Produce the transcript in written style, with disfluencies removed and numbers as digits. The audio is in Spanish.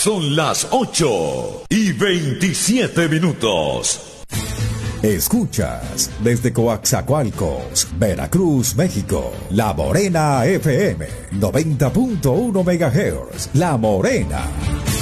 Son las 8:27. Escuchas desde Coaxacualcos, Veracruz, México, La Morena FM, 90.1 MHz, La Morena.